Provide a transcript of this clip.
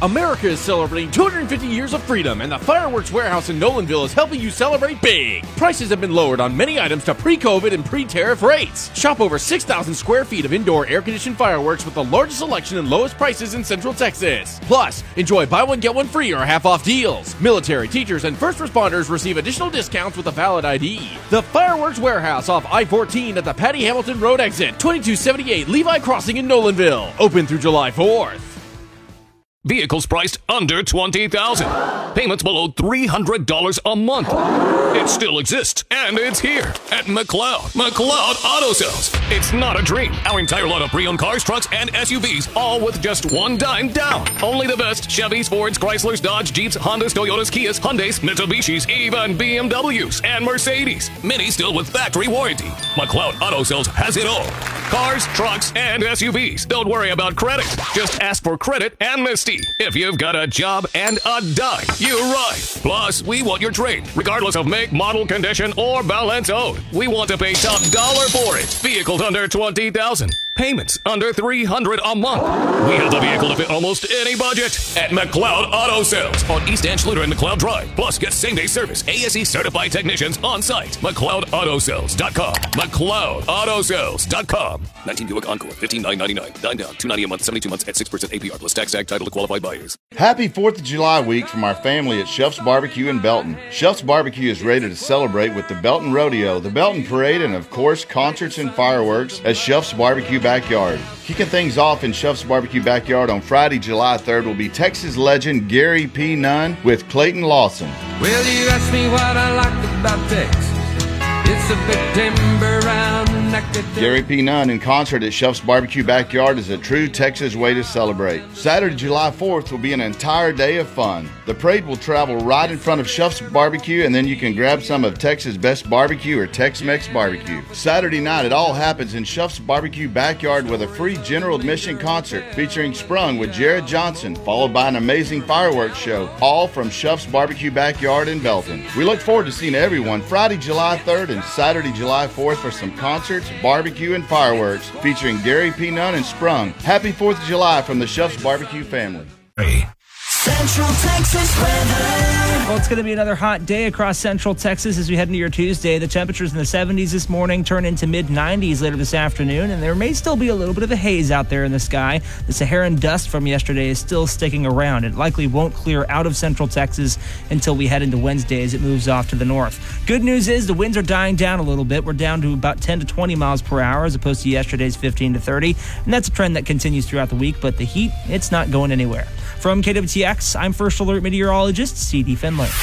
America is celebrating 250 years of freedom, and the Fireworks Warehouse in Nolanville is helping you celebrate big. Prices have been lowered on many items to pre-COVID and pre-tariff rates. Shop over 6,000 square feet of indoor air-conditioned fireworks with the largest selection and lowest prices in Central Texas. Plus, enjoy buy one, get one free or half-off deals. Military, teachers, and first responders receive additional discounts with a valid ID. The Fireworks Warehouse off I-14 at the Patty Hamilton Road exit, 2278 Levi Crossing in Nolanville. Open through July 4th. Vehicles priced under $20,000. Payments below $300 a month. It still exists, and it's here at McLeod. McLeod Auto Sales. It's not a dream. Our entire lot of pre-owned cars, trucks, and SUVs, all with just $1 down. Only the best Chevys, Fords, Chryslers, Dodge, Jeeps, Hondas, Toyotas, Kias, Hyundais, Mitsubishis, even BMWs, and Mercedes. Many still with factory warranty. McLeod Auto Sales has it all. Cars, trucks, and SUVs. Don't worry about credit. Just ask for credit amnesty. If you've got a job and a dime, you're right. Plus, we want your trade, regardless of make, model, condition, or balance owed. We want to pay top dollar for it. Vehicles under $20,000. Payments under $300 a month. We have the vehicle to fit almost any budget at McLeod Auto Sales on East Anschluter and McLeod Drive. Plus, get same-day service. ASE certified technicians on site. McLeodAutoSales.com. McLeodAutoSales.com. 19 Buick Encore, $15,999. 9 down, $290 a month, 72 months at 6% APR plus tax tag title to qualified buyers. Happy 4th of July week from our family at Chef's Barbecue in Belton. Chef's Barbecue is ready to celebrate with the Belton Rodeo, the Belton Parade, and of course, concerts and fireworks at Chef's Barbecue Backyard. Kicking things off in Chef's Barbecue Backyard on Friday, July 3rd will be Texas legend Gary P. Nunn with Clayton Lawson. Well, you asked me what I liked about Texas. It's a big timber round. Gary P. Nunn in concert at Chef's Barbecue Backyard is a true Texas way to celebrate. Saturday, July 4th will be an entire day of fun. The parade will travel right in front of Chef's Barbecue, and then you can grab some of Texas' best barbecue or Tex-Mex barbecue. Saturday night, it all happens in Chef's Barbecue Backyard with a free general admission concert featuring Sprung with Jared Johnson, followed by an amazing fireworks show, all from Chef's Barbecue Backyard in Belton. We look forward to seeing everyone Friday, July 3rd and Saturday, July 4th for some concerts, barbecue, and fireworks featuring Gary P. Nunn and Sprung. Happy 4th of July from the Chef's Barbecue family. Central Texas weather. Well, it's going to be another hot day across Central Texas as we head into your Tuesday. The temperatures in the 70s this morning turn into mid-90s later this afternoon, and there may still be a little bit of a haze out there in the sky. The Saharan dust from yesterday is still sticking around. It likely won't clear out of Central Texas until we head into Wednesday as it moves off to the north. Good news is the winds are dying down a little bit. We're down to about 10 to 20 miles per hour as opposed to yesterday's 15 to 30, and that's a trend that continues throughout the week, but the heat, it's not going anywhere. From KWTX, I'm First Alert Meteorologist C.D. Finley.